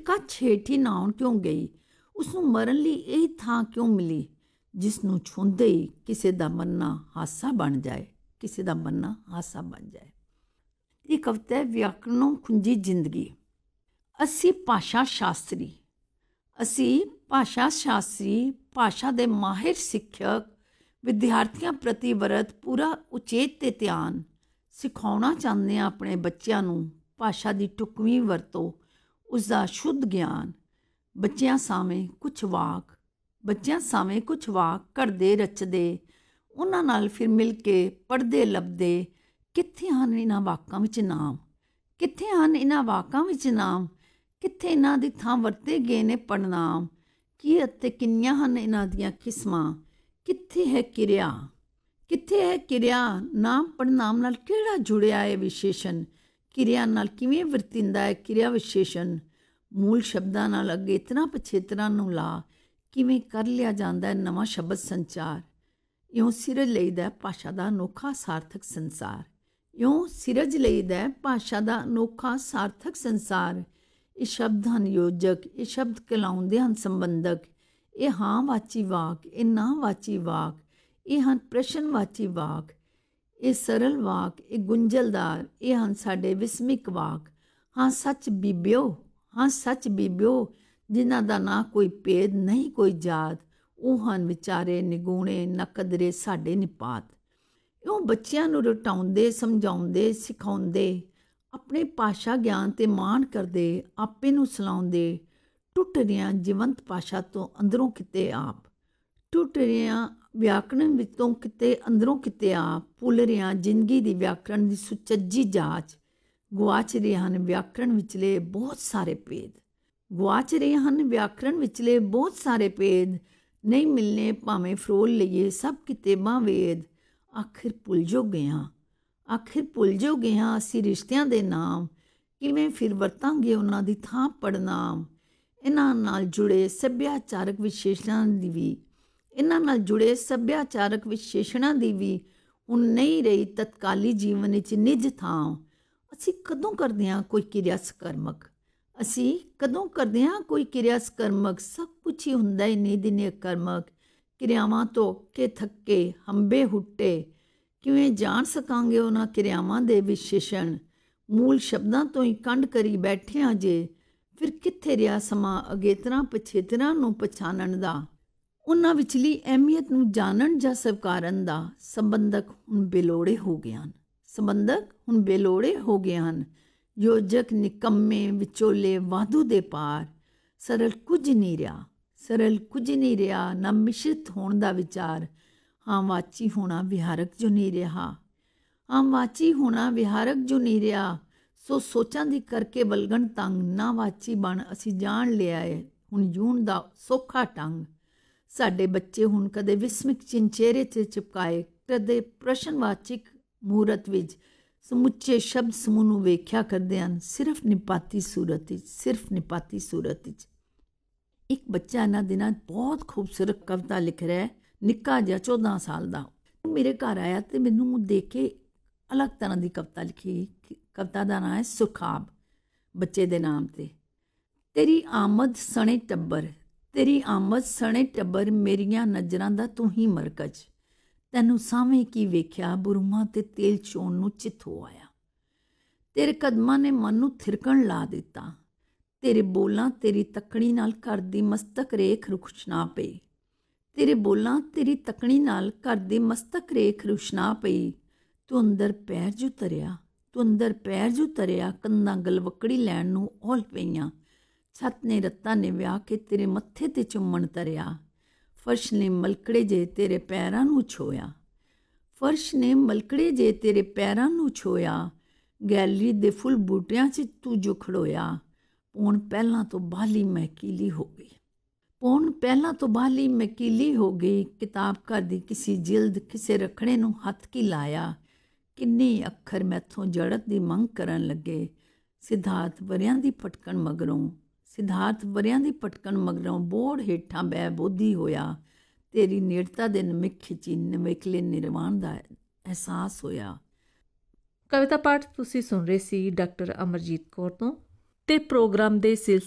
ਕੱਛ ਹੇਠ ਹੀ ਨਹਾਉਣ ਕਿਉਂ ਗਈ? ਉਸਨੂੰ ਮਰਨ ਲਈ ਇਹ ਥਾਂ ਕਿਉਂ ਮਿਲੀ ਜਿਸ ਨੂੰ ਛੂੰਹਦੇ ਹੀ ਕਿਸੇ ਦਾ ਮਰਨਾ ਹਾਸਾ ਬਣ ਜਾਏ, ਕਿਸੇ ਦਾ ਮਰਨਾ ਹਾਸਾ ਬਣ ਜਾਏ। ਇਹ ਕਵਿਤਾ ਹੈ ਵਿਆਕਰਣੋਂ ਖੁੰਝੀ ਜ਼ਿੰਦਗੀ। ਅਸੀਂ ਭਾਸ਼ਾ ਸ਼ਾਸਤਰੀ ਭਾਸ਼ਾ ਦੇ ਮਾਹਿਰ ਸਿੱਖਿਅਕ ਵਿਦਿਆਰਥੀਆਂ ਪ੍ਰਤੀ ਵਰਤ ਪੂਰਾ ਉਚੇਤ ਤੇ ਧਿਆਨ ਸਿਖਾਉਣਾ ਚਾਹੁੰਦੇ ਹਾਂ ਆਪਣੇ ਬੱਚਿਆਂ ਨੂੰ ਭਾਸ਼ਾ ਦੀ ਢੁਕਵੀਂ ਵਰਤੋਂ, ਉਸਦਾ ਸ਼ੁੱਧ ਗਿਆਨ। ਬੱਚਿਆਂ ਸਾਹਮਣੇ ਕੁਛ ਵਾਕ ਘੜਦੇ ਰਚਦੇ, ਉਹਨਾਂ ਨਾਲ ਫਿਰ ਮਿਲ ਕੇ ਪੜ੍ਹਦੇ ਲੱਭਦੇ। ਕਿੱਥੇ ਹਨ ਇਹਨਾਂ ਵਾਕਾਂ ਵਿੱਚ ਨਾਮ? ਕਿੱਥੇ ਇਹਨਾਂ ਦੀ ਥਾਂ ਵਰਤੇ ਗਏ ਨੇ ਪੜਨਾਮ? ਕੀ ਅਤੇ ਕਿੰਨੀਆਂ ਹਨ ਇਹਨਾਂ ਦੀਆਂ ਕਿਸਮਾਂ? ਕਿੱਥੇ ਹੈ ਕਿਰਿਆ? ਨਾਮ ਪੜਨਾਮ ਨਾਲ ਕਿਹੜਾ ਜੁੜਿਆ ਹੈ ਵਿਸ਼ੇਸ਼ਣ? ਕਿਰਿਆ ਨਾਲ ਕਿਵੇਂ ਵਰਤਿੰਦਾ ਹੈ ਕਿਰਿਆ ਵਿਸ਼ੇਸ਼ਣ? ਮੂਲ ਸ਼ਬਦਾਂ ਨਾਲ ਅਗੇਤਰਾਂ ਪਛੇਤਰਾਂ ਨੂੰ ਲਾ ਕਿਵੇਂ ਕਰ ਲਿਆ ਜਾਂਦਾ ਹੈ ਨਵਾਂ ਸ਼ਬਦ ਸੰਚਾਰ? ਇਉਂ ਸਿਰਜ ਲਈਦਾ ਭਾਸ਼ਾ ਦਾ ਅਨੋਖਾ ਸਾਰਥਕ ਸੰਸਾਰ। ਇਹ ਸ਼ਬਦ ਹਨ ਯੋਜਕ, ਇਹ ਸ਼ਬਦ ਕਹਿਲਾਉਂਦੇ ਹਨ ਸੰਬੰਧਕ। ਇਹ ਹਾਂ ਵਾਚੀ ਵਾਕ, ਇਹ ਨਾ ਵਾਚੀ ਵਾਕ, ਇਹ ਹਨ ਪ੍ਰਸ਼ਨਵਾਚੀ ਵਾਕ। ਇਹ ਸਰਲ ਵਾਕ, ਇਹ ਗੁੰਝਲਦਾਰ, ਇਹ ਹਨ ਸਾਡੇ ਵਿਸਮਿਕ ਵਾਕ। ਹਾਂ ਸੱਚ ਬੀਬਿਓ ਜਿਨ੍ਹਾਂ ਦਾ ਨਾ ਕੋਈ ਭੇਦ ਨਹੀਂ ਕੋਈ ਜਾਤ, ਉਹ ਹਨ ਵਿਚਾਰੇ ਨਿਗੂਣੇ ਨਕਦਰੇ ਸਾਡੇ ਨਿਪਾਤ। ਇਉਂ ਬੱਚਿਆਂ ਨੂੰ ਰਟਾਉਂਦੇ, ਸਮਝਾਉਂਦੇ, ਸਿਖਾਉਂਦੇ, ਆਪਣੇ ਭਾਸ਼ਾ ਗਿਆਨ 'ਤੇ ਮਾਣ ਕਰਦੇ, ਆਪੇ ਨੂੰ ਸਲਾਉਂਦੇ। ਟੁੱਟ ਰਿਆਂ ਜੀਵੰਤ ਭਾਸ਼ਾ ਤੋਂ ਅੰਦਰੋਂ ਕਿਤੇ ਆਪ, ਟੁੱਟ ਰਿਆਂ ਵਿਆਕਰਣ ਵਿੱਚੋਂ ਕਿਤੇ ਅੰਦਰੋਂ ਕਿਤੇ ਆਪ। ਭੁੱਲ ਰਿਆਂ ਜ਼ਿੰਦਗੀ ਦੀ ਵਿਆਕਰਣ ਦੀ ਸੁਚੱਜੀ ਜਾਂਚ। ਗੁਆਚ ਰਹੇ ਹਨ ਵਿਆਕਰਣ ਵਿਚਲੇ ਬਹੁਤ ਸਾਰੇ ਭੇਦ। ਨਹੀਂ ਮਿਲਨੇ ਭਾਵੇਂ ਫਰੋਲ ਲਈਏ ਸਭ ਕਿਤਾਬਾਂ ਵੇਦ। ਆਖਿਰ ਭੁੱਲ ਜੋ ਗਏ ਹਾਂ ਅਸੀਂ ਰਿਸ਼ਤਿਆਂ ਦੇ ਨਾਮ। ਕਿਵੇਂ ਫਿਰ ਵਰਤਾਂਗੇ ਉਹਨਾਂ ਦੀ ਥਾਂ ਪੜਨਾਮ? ਇਹਨਾਂ ਨਾਲ ਜੁੜੇ ਸੱਭਿਆਚਾਰਕ ਵਿਸ਼ੇਸ਼ਣਾਂ ਦੀ ਵੀ ਹੁਣ ਨਹੀਂ ਰਹੀ ਤਤਕਾਲੀ ਜੀਵਨ ਵਿੱਚ ਨਿੱਜ ਥਾਂ। ਅਸੀਂ ਕਦੋਂ ਕਰਦੇ ਹਾਂ ਕੋਈ ਕਿਰਿਆ ਸਕਰਮਕ? ਸਭ ਕੁਛ ਹੀ ਹੁੰਦਾ ਹੀ ਨਹੀਂ ਦਿਨੇ ਕਰਮਕ। ਕਿਰਿਆਵਾਂ ਤੋਂ ਅੱਕੇ ਥੱਕੇ ਹੰਬੇ ਹੁੱਟੇ, ਕਿਵੇਂ ਜਾਣ ਸਕਾਂਗੇ ਉਹਨਾਂ ਕਿਰਿਆਵਾਂ ਦੇ ਵਿਸ਼ੇਸ਼ਣ? ਮੂਲ ਸ਼ਬਦਾਂ ਤੋਂ ਹੀ ਕੰਡ ਕਰੀ ਬੈਠੇ ਹਾਂ ਜੇ, ਫਿਰ ਕਿੱਥੇ ਰਿਹਾ ਸਮਾਂ ਅਗੇਤਰਾਂ ਪਛੇਤਰਾਂ ਨੂੰ ਪਛਾਣਨ ਦਾ, ਉਹਨਾਂ ਵਿਚਲੀ ਅਹਿਮੀਅਤ ਨੂੰ ਜਾਣਨ ਜਾਂ ਸਵੀਕਾਰਨ ਦਾ? ਸੰਬੰਧਕ ਹੁਣ ਬੇਲੋੜੇ ਹੋ ਗਏ ਹਨ। ਯੋਜਕ ਨਿਕੰਮੇ ਵਿਚੋਲੇ ਵਾਧੂ ਦੇ ਪਾਰ। ਸਰਲ ਕੁਝ ਨਹੀਂ ਰਿਹਾ ਨਾ ਮਿਸ਼ਰਿਤ ਹੋਣ ਦਾ ਵਿਚਾਰ। ਹਾਂ ਵਾਚੀ ਹੋਣਾ ਵਿਹਾਰਕ ਜੋ ਨਹੀਂ ਰਿਹਾ। ਸੋ ਸੋਚਾਂ ਦੀ ਕਰਕੇ ਬਲਗਣ ਤੰਗ, ਨਾ ਵਾਚੀ ਬਣ ਅਸੀਂ ਜਾਣ ਲਿਆ ਏ ਹੁਣ ਜੂਣ ਦਾ ਸੌਖਾ ਢੰਗ। ਸਾਡੇ ਬੱਚੇ ਹੁਣ ਕਦੇ ਵਿਸਮਿਕ ਚਿੰਨ੍ਹ ਚਿਹਰੇ 'ਤੇ ਚਿਪਕਾਏ, ਕਦੇ ਪ੍ਰਸ਼ਨਵਾਚਕ ਮੂਰਤ ਵਿੱਚ ਸਮੁੱਚੇ ਸ਼ਬਦ ਸਮੂਹ ਨੂੰ ਵੇਖਿਆ ਕਰਦੇ ਹਨ ਸਿਰਫ ਨਿਪਾਤੀ ਸੂਰਤ ਵਿੱਚ। ਇੱਕ ਬੱਚਾ ਇਹਨਾਂ ਦਿਨਾਂ ਬਹੁਤ ਖੂਬਸੂਰਤ ਕਵਿਤਾ ਲਿਖ ਰਿਹਾ ਹੈ, ਨਿੱਕਾ ਜਿਹਾ 14 ਸਾਲ ਦਾ। ਮੇਰੇ ਘਰ ਆਇਆ ਅਤੇ ਮੈਨੂੰ ਦੇਖ ਕੇ ਅਲੱਗ ਤਰ੍ਹਾਂ ਦੀ ਕਵਿਤਾ ਲਿਖੀ। ਕਵਿਤਾ ਦਾ ਨਾਂ ਹੈ ਸੁਖਾਬ, ਬੱਚੇ ਦੇ ਨਾਮ 'ਤੇ। ਤੇਰੀ ਆਮਦ ਸਣੇ ਟੱਬਰ ਮੇਰੀਆਂ ਨਜ਼ਰਾਂ ਦਾ ਤੂੰ ਹੀ ਮਰਕਜ਼। ਤੈਨੂੰ ਸਾਵੇਂ ਕੀ ਵੇਖਿਆ ਬਰੂਹਾਂ ਤੇ ਤੇਲ ਚੋਣ ਨੂੰ ਚਿੱਤ ਹੋ ਆਇਆ। ਤੇਰੇ ਕਦਮਾਂ ਨੇ ਮਨ ਨੂੰ ਥਿਰਕਣ ਲਾ ਦਿੱਤਾ। ਤੇਰੇ ਬੋਲਾਂ ਤੇਰੀ ਤੱਕਣੀ ਨਾਲ ਘਰ ਦੀ ਮਸਤਕ ਰੇਖ ਰੁਸ਼ਨਾ ਪਈ। ਤੇਰੇ ਬੋਲਾਂ ਤੇਰੀ ਤੱਕਣੀ ਨਾਲ ਘਰ ਦੀ ਮਸਤਕ ਰੇਖ ਰੁਸ਼ਨਾ ਪਈ। ਤੂੰ ਅੰਦਰ ਪੈਰ ਜੂ ਤਰਿਆ ਕੰਧਾਂ ਗਲਵੱਕੜੀ ਲੈਣ ਨੂੰ ਔਲ ਪਈਆਂ। ਛੱਤ ਨੇ ਰੱਤਾਂ ਨੇ ਵਿਆਹ ਕੇ ਤੇਰੇ ਮੱਥੇ ਤੇ ਚੁੰਮਣ ਤਰਿਆ। ਫਰਸ਼ ਨੇ ਮਲਕੜੇ ਜੇ ਤੇਰੇ ਪੈਰਾਂ ਨੂੰ ਛੋਇਆ। ਗੈਲਰੀ ਦੇ ਫੁੱਲ ਬੂਟਿਆਂ 'ਚ ਤੂੰ ਜੋ ਖੜੋਇਆ। ਪੌਣ ਪਹਿਲਾਂ ਤੋਂ ਬਾਹਲੀ ਮਹਿਕੀਲੀ ਹੋ ਗਈ। ਕਿਤਾਬ ਘਰ ਦੀ ਕਿਸੇ ਜਿਲਦ ਕਿਸੇ ਰਖੜੇ ਨੂੰ ਹੱਥ ਕੀ ਲਾਇਆ। ਕਿੰਨੇ ਅੱਖਰ ਮੈਥੋਂ ਜੜਤ ਦੀ ਮੰਗ ਕਰਨ ਲੱਗੇ। ਸਿਧਾਰਥ ਵਰਿਆਂ ਦੀ ਭਟਕਣ ਮਗਰੋਂ ਬੋੜ ਹੇਠਾਂ ਬਹਿ ਬੋਧੀ ਹੋਇਆ। ਤੇਰੀ ਨੇੜਤਾ ਦੇ ਨਮਿੱਖ 'ਚ ਨਿਵੇਕਲੇ ਨਿਰਵਾਣ ਦਾ ਅਹਿਸਾਸ ਹੋਇਆ। ਕਵਿਤਾ ਪਾਠ ਤੁਸੀਂ ਸੁਣ ਰਹੇ ਸੀ ਡਾਕਟਰ ਅਮਰਜੀਤ ਕੌਰ ਤੋਂ, ਤੇ ਪ੍ਰੋਗਰਾਮ ਦੇ